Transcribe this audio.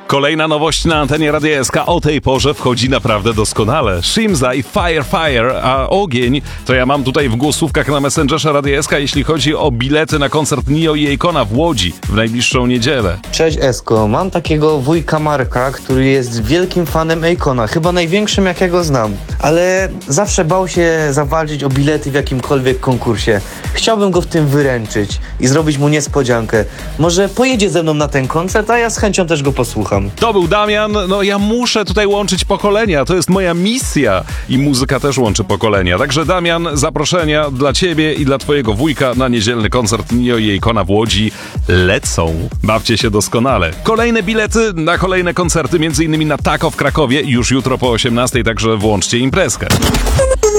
Kolejna nowość na antenie Radia SK o tej porze wchodzi naprawdę doskonale. Shimza i Fire, a ogień to ja mam tutaj w głosówkach na Messengerze Radia SK, jeśli chodzi o bilety na koncert Nio i Akona w Łodzi w najbliższą niedzielę. Cześć Esko, mam takiego wujka Marka, który jest wielkim fanem Akona, chyba największym jakiego znam, ale zawsze bał się zawalczyć o bilety w jakimkolwiek konkursie. Chciałbym go w tym wyręczyć i zrobić mu niespodziankę. Może pojedzie ze mną na ten koncert, a ja z chęcią też go posłucham. To był Damian. No ja muszę tutaj łączyć pokolenia, to jest moja misja i muzyka też łączy pokolenia. Także Damian, zaproszenia dla ciebie i dla twojego wujka na niedzielny koncert Nio i Akona w Łodzi lecą. Bawcie się doskonale. Kolejne bilety na kolejne koncerty, m.in. na Tako w Krakowie już jutro po 18:00, także włączcie imprezkę.